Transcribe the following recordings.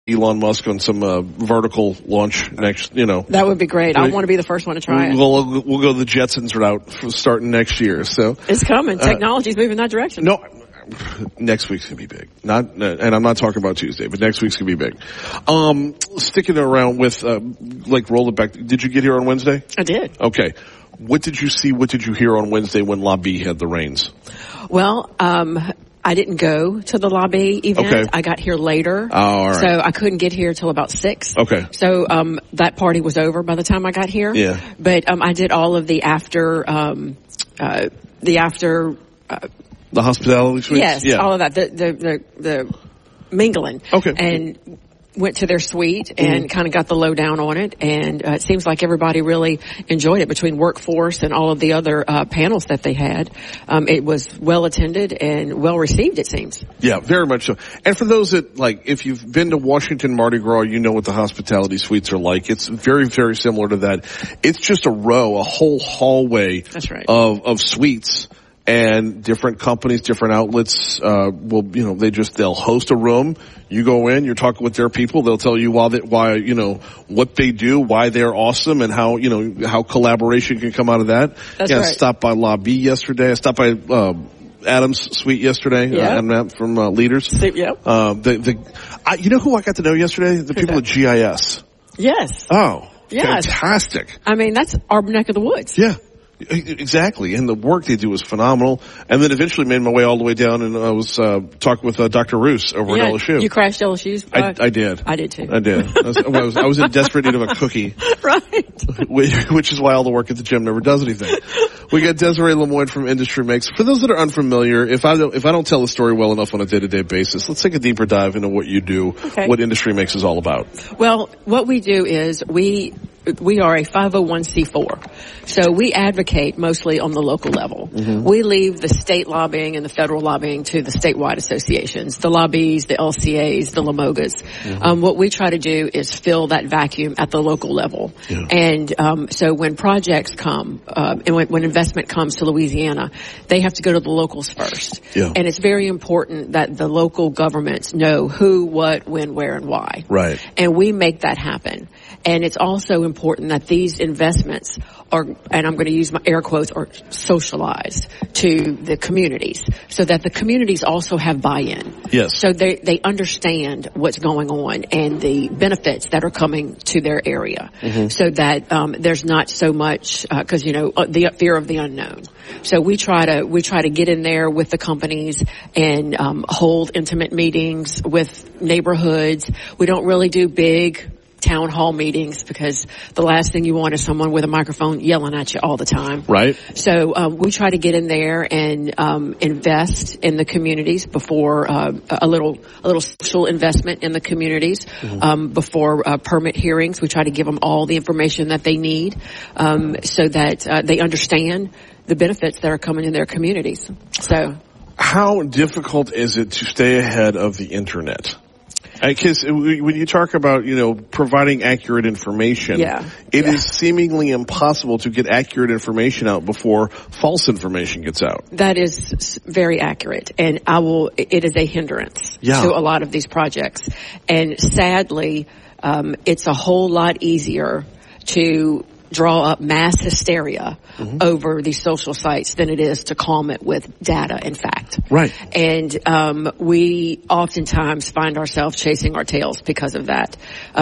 Elon Musk on some vertical launch next, That would be great. I want to be the first one to try it. We'll go the Jetsons route starting next year. So it's coming. Technology's moving that direction. No, next week's gonna be big. And I'm not talking about Tuesday, but next week's gonna be big. Sticking around with roll it back. Did you get here on Wednesday? I did. Okay. What did you see? What did you hear on Wednesday when Lobby had the reins? Well, I didn't go to the Lobby event. Okay. I got here later. Oh, all right. So I couldn't get here till about 6. Okay. So, that party was over by the time I got here. Yeah. But, I did all of the after, the hospitality suites? Yes. Yeah. All of that. The mingling. Okay. And went to their suite and kind of got the lowdown on it. And it seems like everybody really enjoyed it between workforce and all of the other panels that they had. It was well attended and well received, it seems. Yeah, very much so. And for those that, if you've been to Washington Mardi Gras, you know what the hospitality suites are like. It's very, very similar to that. It's just a whole hallway. That's right. of suites. And different companies, different outlets, they'll host a room. You go in, you're talking with their people. They'll tell you what they do, why they're awesome, and how collaboration can come out of that. That's right. I stopped by Lobby yesterday. I stopped by, Adam's suite yesterday. Yeah. From Leaders. Yeah. You know who I got to know yesterday? The people at GIS. Yes. Oh. Yes. Fantastic. I mean, that's our neck of the woods. Yeah. Exactly, and the work they do is phenomenal. And then eventually made my way all the way down, and I was talking with Dr. Roos over at LSU. You crashed LSU's? I did. I did too. I did. I was in desperate need of a cookie. Right. Which is why all the work at the gym never does anything. We got Desiree Lemoyne from Industry Makes. For those that are unfamiliar, if I don't tell the story well enough on a day-to-day basis, let's take a deeper dive into what you do, what Industry Makes is all about. Well, what we do is we are a 501c4. So we advocate mostly on the local level. Mm-hmm. We leave the state lobbying and the federal lobbying to the statewide associations, the lobbies, the LCAs, the LAMOGAs. Mm-hmm. What we try to do is fill that vacuum at the local level. Yeah. And so when projects come, and when investment comes to Louisiana, they have to go to the locals first. Yeah. And it's very important that the local governments know who, what, when, where, and why. Right. And we make that happen. And it's also important that these investments are, and I'm going to use my air quotes, are socialized to the communities so that the communities also have buy-in. Yes. So they understand what's going on and the benefits that are coming to their area. Mm-hmm. So that there's not so much because the fear of the unknown. So we try to get in there with the companies and hold intimate meetings with neighborhoods. We don't really do big town hall meetings because the last thing you want is someone with a microphone yelling at you all the time. Right. So we try to get in there and invest in the communities before a little social investment in the communities. Mm-hmm. Before permit hearings. We try to give them all the information that they need so that they understand the benefits that are coming in their communities. So, how difficult is it to stay ahead of the internet? Because when you talk about, providing accurate information, it is seemingly impossible to get accurate information out before false information gets out. That is very accurate. And it is a hindrance to a lot of these projects. And sadly, it's a whole lot easier to draw up mass hysteria over these social sites than it is to calm it with data and fact. Right. And we oftentimes find ourselves chasing our tails because of that.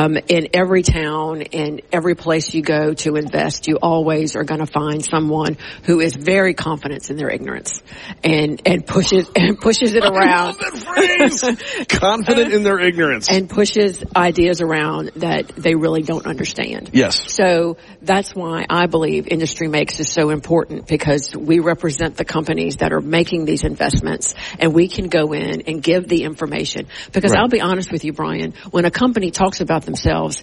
In every town, in every place you go to invest, you always are going to find someone who is very confident in their ignorance and pushes it around. I love that phrase. Confident in their ignorance. And pushes ideas around that they really don't understand. Yes. So that's why I believe Industry Makes is so important, because we represent the companies that are making these investments, and we can go in and give the information. Because I'll be honest with you, Brian, when a company talks about themselves,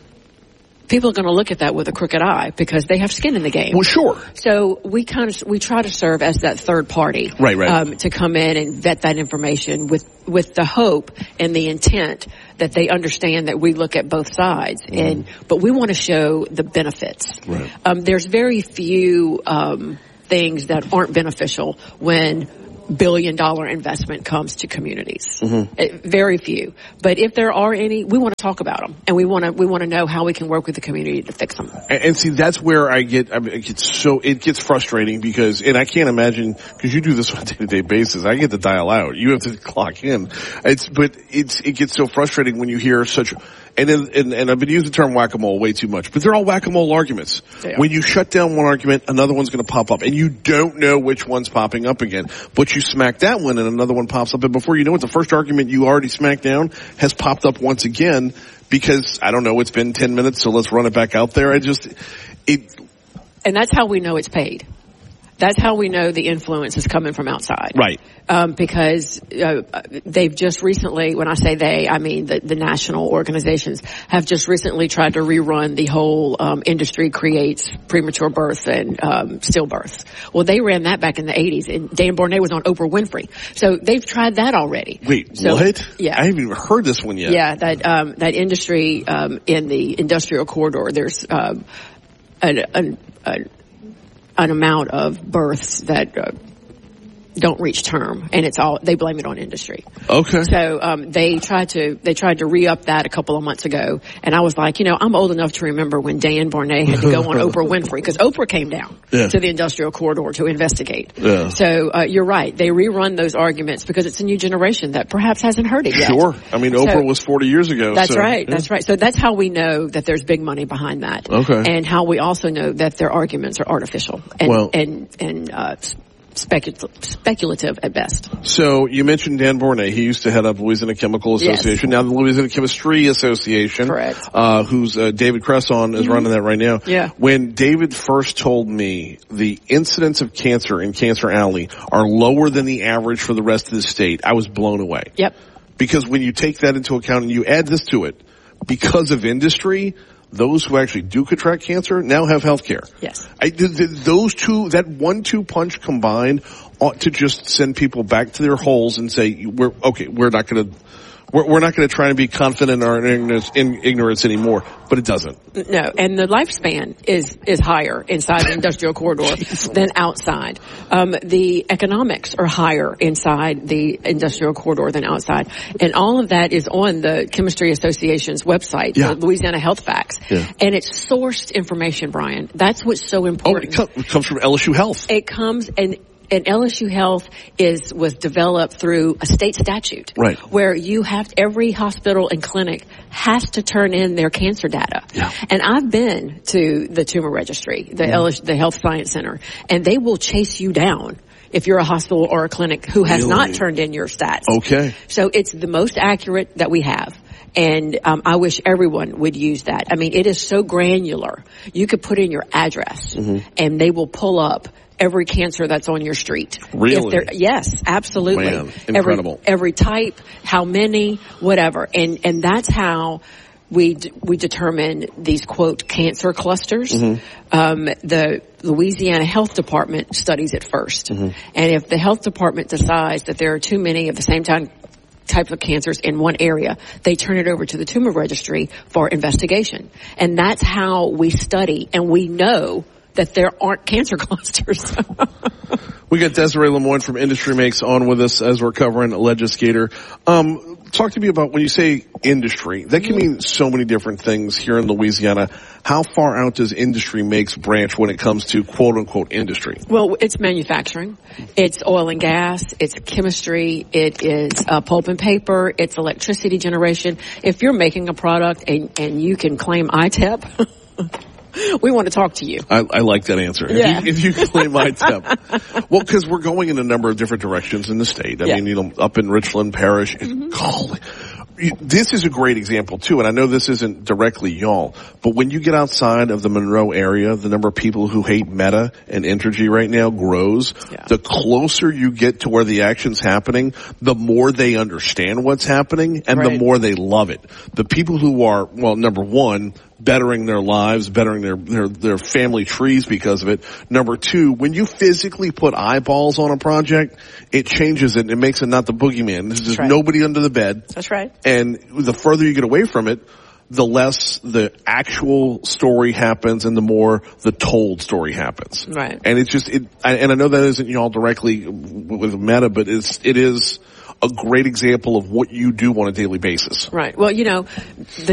people are going to look at that with a crooked eye because they have skin in the game. Well, sure. So we try to serve as that third party, right. To come in and vet that information with the hope and the intent that they understand that we look at both sides, but we want to show the benefits. Right. There's very few things that aren't beneficial when billion-dollar investment comes to communities. Very few. But if there are any, we want to talk about them, and we want to know how we can work with the community to fix them. And see, that's where it gets frustrating because, and I can't imagine, because you do this on a day-to-day basis, I get to dial out. You have to clock in. It gets so frustrating when you hear such, and I've been using the term whack-a-mole way too much, but they're all whack-a-mole arguments. When you shut down one argument, another one's going to pop up, and you don't know which one's popping up again. But you smack that one, and another one pops up, and before you know it, the first argument you already smacked down has popped up once again because, I don't know, it's been 10 minutes, so let's run it back out there. And that's how we know it's paid. That's how we know the influence is coming from outside. Right. Because they've just recently, when I say they, I mean the national organizations, have just recently tried to rerun the whole industry creates premature birth and stillbirth. Well, they ran that back in the 80s, and Dan Bornay was on Oprah Winfrey. So they've tried that already. Wait, what? Yeah. I haven't even heard this one yet. Yeah, that industry in the industrial corridor, there's an amount of births that don't reach term, and they blame it on industry. Okay. So they tried to re-up that a couple of months ago, and I was like, I'm old enough to remember when Dan Bornay had to go on Oprah Winfrey because Oprah came down to the industrial corridor to investigate. Yeah. So you're right, they rerun those arguments because it's a new generation that perhaps hasn't heard it yet. Sure. I mean, Oprah was 40 years ago. That's right. Yeah. That's right. So that's how we know that there's big money behind that. Okay. And how we also know that their arguments are artificial and speculative at best. So you mentioned Dan Bornay. He used to head up Louisiana Chemical Association, now the Louisiana Chemistry Association. Correct. Who's David Cresson is running that right now. Yeah. When David first told me the incidence of cancer in Cancer Alley are lower than the average for the rest of the state, I was blown away. Yep. Because when you take that into account and you add this to it, because of industry, those who actually do contract cancer now have health care. Yes. Those two, that 1-2 punch combined ought to just send people back to their holes and say, we're not going to try and be confident in our ignorance anymore, but it doesn't. No, and the lifespan is higher inside the industrial corridor than outside. The economics are higher inside the industrial corridor than outside. And all of that is on the Chemistry Association's website, the Louisiana Health Facts. Yeah. And it's sourced information, Brian. That's what's so important. Oh, it comes from LSU Health. It comes and LSU Health was developed through a state statute. Right. Where every hospital and clinic has to turn in their cancer data. Yeah. And I've been to the tumor registry, the Health Science Center, and they will chase you down if you're a hospital or a clinic who has not turned in your stats. Okay. So it's the most accurate that we have. And I wish everyone would use that. I mean, it is so granular. You could put in your address, and they will pull up every cancer that's on your street. Really? Yes, absolutely. Man, incredible. Every type, how many, whatever. And that's how we determine these, quote, cancer clusters. The Louisiana Health Department studies it first. And if the health department decides that there are too many of the same types of cancers in one area, they turn it over to the tumor registry for investigation. And that's how we study, and we know that there aren't cancer clusters. We got Desiree Lemoine from Industry Makes on with us as we're covering Legislator. Talk to me about when you say industry, that can mean so many different things here in Louisiana. How far out does Industry Makes branch when it comes to quote unquote industry? Well, it's manufacturing. It's oil and gas. It's chemistry. It is pulp and paper. It's electricity generation. If you're making a product and you can claim ITEP, we want to talk to you. I like that answer. Yeah. If you claim ITEP. Well, because we're going in a number of different directions in the state. I mean, up in Richland Parish. This is a great example, too, and I know this isn't directly y'all, but when you get outside of the Monroe area, the number of people who hate Meta and Entergy right now grows. Yeah. The closer you get to where the action's happening, the more they understand what's happening, and the more they love it. The people who are, well, number one, bettering their lives, bettering their family trees because of it. Number two, when you physically put eyeballs on a project, it changes it and it makes it not the boogeyman. There's just nobody under the bed. That's right. And the further you get away from it, the less the actual story happens and the more the told story happens. Right. And it's just, and I know that isn't y'all directly with Meta, but it is a great example of what you do on a daily basis. Right. Well,